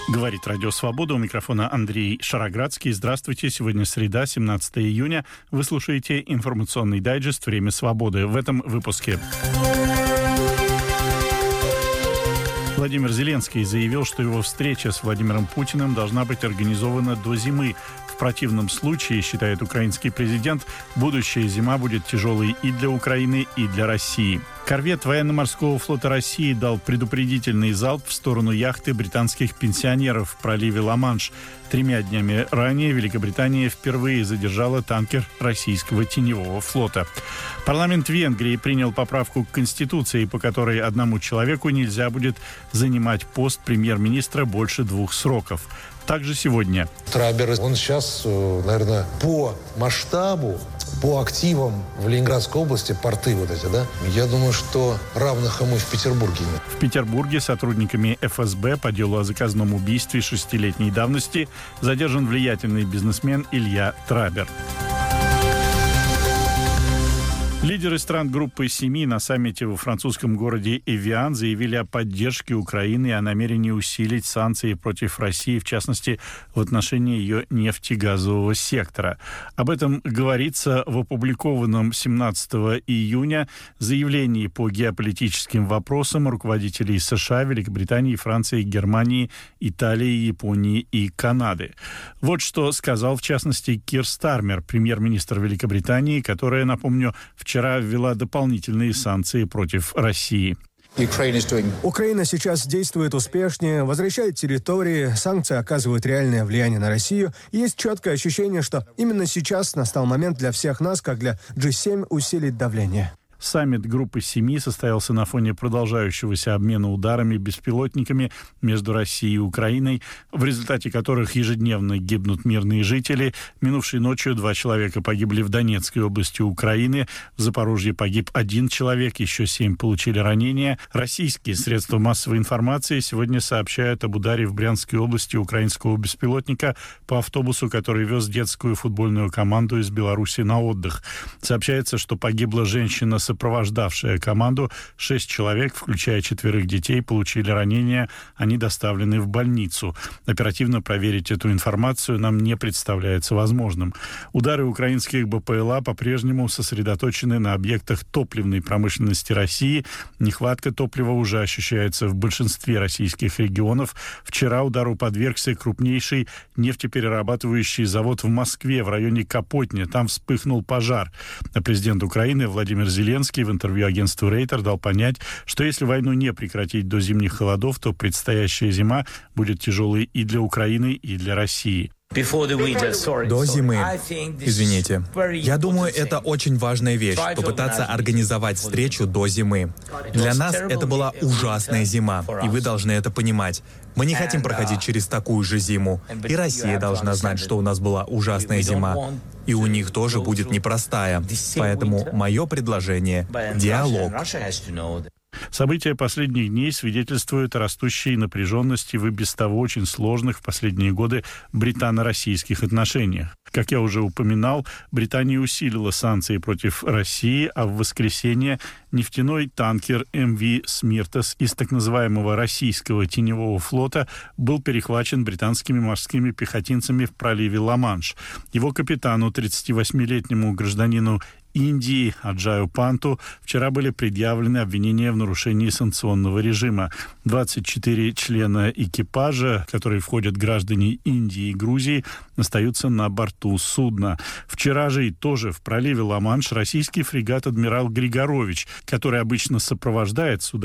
Говорит Радио Свобода. У микрофона Андрей Шароградский. Здравствуйте. Сегодня среда, 17 июня. Вы слушаете информационный дайджест «Время свободы». В этом выпуске. Владимир Зеленский заявил, что его встреча с Владимиром Путиным должна быть организована до зимы. В противном случае, считает украинский президент, будущая зима будет тяжелой и для Украины, и для России. Корвет военно-морского флота России дал предупредительный залп в сторону яхты британских пенсионеров в проливе Ла-Манш. 3 днями ранее Великобритания впервые задержала танкер российского теневого флота. Парламент Венгрии принял поправку к Конституции, по которой одному человеку нельзя будет занимать пост премьер-министра больше 2 сроков. Также сегодня. Трабер, он сейчас, наверное, по масштабу, по активам в Ленинградской области, порты вот эти, да, я думаю, что равных ему в Петербурге нет. В Петербурге сотрудниками ФСБ по делу о заказном убийстве 6-летней давности задержан влиятельный бизнесмен Илья Трабер. Лидеры стран группы 7 на саммите во французском городе Эвиан заявили о поддержке Украины и о намерении усилить санкции против России, в частности, в отношении ее нефтегазового сектора. Об этом говорится в опубликованном 17 июня заявлении по геополитическим вопросам руководителей США, Великобритании, Франции, Германии, Италии, Японии и Канады. Вот что сказал, в частности, Кир Стармер, премьер-министр Великобритании, которая, напомню, вчера ввела дополнительные санкции против России. Украина сейчас действует успешнее, возвращает территории, санкции оказывают реальное влияние на Россию. И есть четкое ощущение, что именно сейчас настал момент для всех нас, как для G7, усилить давление. Саммит группы 7 состоялся на фоне продолжающегося обмена ударами беспилотниками между Россией и Украиной, в результате которых ежедневно гибнут мирные жители. Минувшей ночью 2 человека погибли в Донецкой области Украины. В Запорожье погиб 1 человек, еще 7 получили ранения. Российские средства массовой информации сегодня сообщают об ударе в Брянской области украинского беспилотника по автобусу, который вез детскую футбольную команду из Беларуси на отдых. Сообщается, что погибла женщина, сопровождавшая команду. 6 человек, включая 4 детей, получили ранения. Они доставлены в больницу. Оперативно проверить эту информацию нам не представляется возможным. Удары украинских БПЛА по-прежнему сосредоточены на объектах топливной промышленности России. Нехватка топлива уже ощущается в большинстве российских регионов. Вчера удару подвергся крупнейший нефтеперерабатывающий завод в Москве, в районе Капотня. Там вспыхнул пожар. А президент Украины Владимир Зеленский в интервью агентству Рейтер дал понять, что если войну не прекратить до зимних холодов, то предстоящая зима будет тяжелой и для Украины, и для России. До зимы. Извините. Я думаю, это очень важная вещь — попытаться организовать встречу до зимы. Для нас это была ужасная зима, и вы должны это понимать. Мы не хотим проходить через такую же зиму. И Россия должна знать, что у нас была ужасная зима. И у них тоже будет непростая. Поэтому мое предложение — диалог. События последних дней свидетельствуют о растущей напряженности в и без того очень сложных в последние годы британо-российских отношениях. Как я уже упоминал, Британия усилила санкции против России, а в воскресенье нефтяной танкер МВ «Смиртес» из так называемого российского теневого флота был перехвачен британскими морскими пехотинцами в проливе Ла-Манш. Его капитану, 38-летнему гражданину Индии Аджаю Панту, вчера были предъявлены обвинения в нарушении санкционного режима. 24 члена экипажа, в которые входят граждане Индии и Грузии, остаются на борту судна. Вчера же и тоже в проливе Ла-Манш российский фрегат «Адмирал Григорович», который обычно сопровождает суда